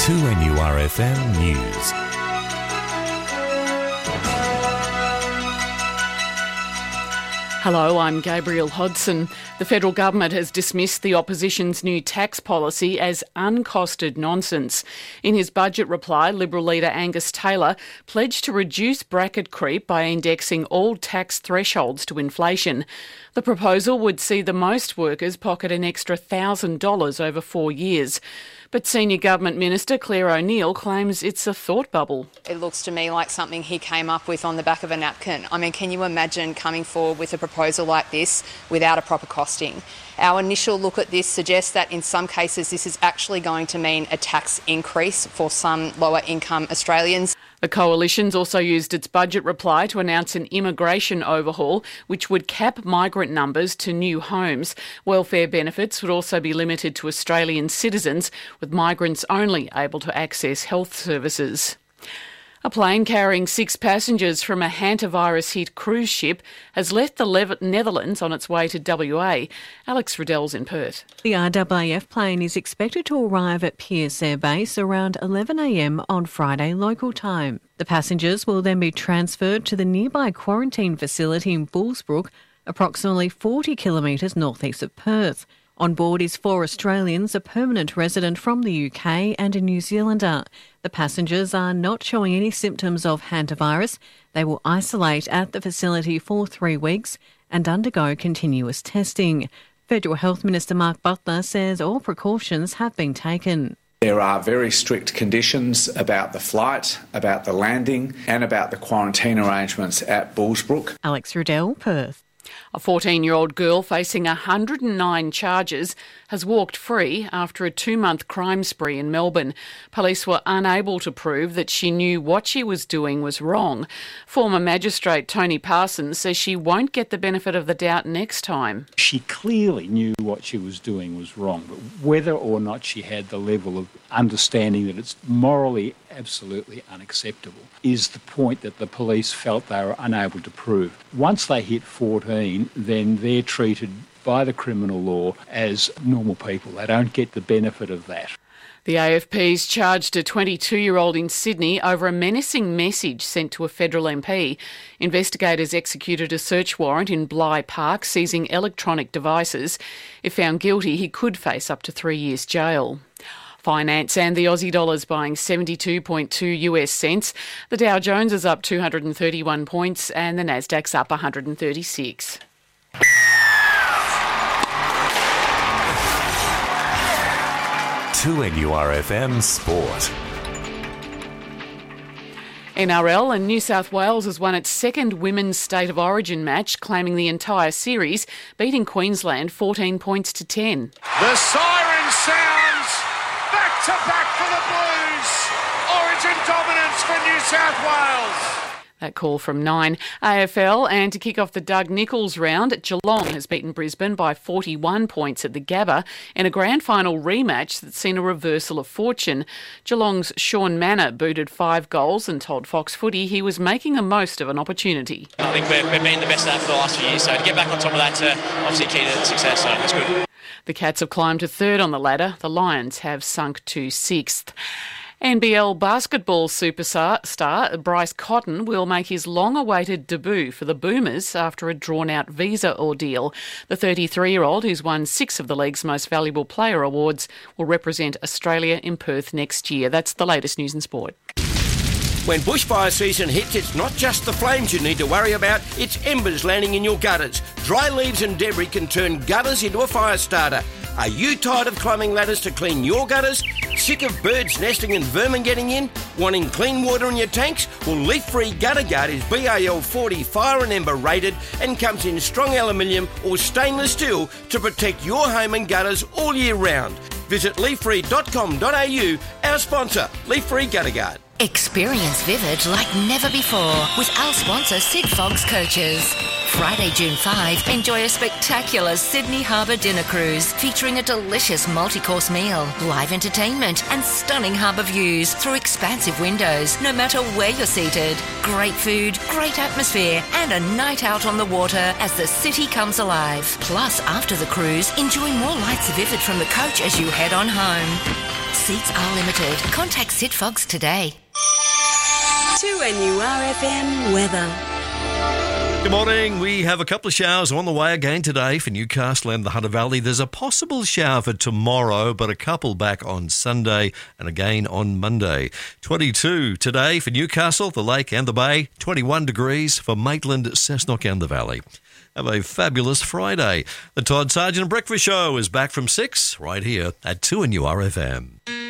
2NURFM News. Hello, I'm Gabrielle Hodson. The federal government has dismissed the opposition's new tax policy as uncosted nonsense. In his budget reply, Liberal leader Angus Taylor pledged to reduce bracket creep by indexing all tax thresholds to inflation. The proposal would see the most workers pocket an extra $1,000 over 4 years. But Senior Government Minister Claire O'Neil claims it's a thought bubble. It looks to me like something he came up with on the back of a napkin. I mean, can you imagine coming forward with a proposal like this without a proper costing? Our initial look at this suggests that in some cases this is actually going to mean a tax increase for some lower income Australians. The Coalition's also used its budget reply to announce an immigration overhaul which would cap migrant numbers to new homes. Welfare benefits would also be limited to Australian citizens, with migrants only able to access health services. A plane carrying 6 passengers from a hantavirus-hit cruise ship has left the Netherlands on its way to WA. Alex Riddell's in Perth. The RAAF plane is expected to arrive at Pearce Air Base around 11 a.m. on Friday local time. The passengers will then be transferred to the nearby quarantine facility in Bullsbrook, approximately 40 kilometres northeast of Perth. On board is 4 Australians, a permanent resident from the UK and a New Zealander. The passengers are not showing any symptoms of hantavirus. They will isolate at the facility for 3 weeks and undergo continuous testing. Federal Health Minister Mark Butler says all precautions have been taken. There are very strict conditions about the flight, about the landing and about the quarantine arrangements at Bullsbrook. Alex Riddell, Perth. A 14-year-old girl facing 109 charges has walked free after a 2-month crime spree in Melbourne. Police were unable to prove that she knew what she was doing was wrong. Former magistrate Tony Parsons says she won't get the benefit of the doubt next time. She clearly knew what she was doing was wrong, but whether or not she had the level of understanding that it's morally absolutely unacceptable is the point that the police felt they were unable to prove. Once they hit 14, then they're treated by the criminal law as normal people. They don't get the benefit of that. The AFP's charged a 22-year-old in Sydney over a menacing message sent to a federal MP. Investigators executed a search warrant in Bligh Park, seizing electronic devices. If found guilty, he could face up to 3 years jail. Finance and the Aussie dollar's buying 72.2 US cents. The Dow Jones is up 231 points and the Nasdaq's up 136. NURFM Sport. NRL and New South Wales has won its second Women's State of Origin match, claiming the entire series, beating Queensland 14 points to 10. The siren sounds. Back to back for the Blues. Origin dominance for New South Wales. That call from 9. AFL, and to kick off the Doug Nicholls round, Geelong has beaten Brisbane by 41 points at the Gabba in a grand final rematch that's seen a reversal of fortune. Geelong's Sean Manor booted 5 goals and told Fox Footy he was making the most of an opportunity. I think we've been the best at that for the last few years, so to get back on top of that's obviously key to success, so that's good. The Cats have climbed to 3rd on the ladder. The Lions have sunk to 6th. NBL basketball superstar Bryce Cotton will make his long-awaited debut for the Boomers after a drawn-out visa ordeal. The 33-year-old, who's won 6 of the league's most valuable player awards, will represent Australia in Perth next year. That's the latest news and sport. When bushfire season hits, it's not just the flames you need to worry about, it's embers landing in your gutters. Dry leaves and debris can turn gutters into a fire starter. Are you tired of climbing ladders to clean your gutters? Sick of birds nesting and vermin getting in? Wanting clean water in your tanks? Well, Leaf Free Gutter Guard is BAL 40 fire and ember rated and comes in strong aluminium or stainless steel to protect your home and gutters all year round. Visit leaffree.com.au, our sponsor, Leaf Free Gutter Guard. Experience Vivid like never before with our sponsor Sid Fogg's Coaches. Friday, June 5, enjoy a spectacular Sydney Harbour dinner cruise featuring a delicious multi-course meal, live entertainment and stunning harbour views through expansive windows, no matter where you're seated. Great food, great atmosphere and a night out on the water as the city comes alive. Plus, after the cruise, enjoy more lights Vivid from the coach as you head on home. Seats are limited. Contact Sid Fox today. 2NURFM weather. Good morning. We have a couple of showers on the way again today for Newcastle and the Hunter Valley. There's a possible shower for tomorrow, but a couple back on Sunday and again on Monday. 22 today for Newcastle, the Lake and the Bay. 21 degrees for Maitland, Cessnock and the Valley. Have a fabulous Friday. The Todd Sargent Breakfast Show is back from 6 right here at 2NURFM.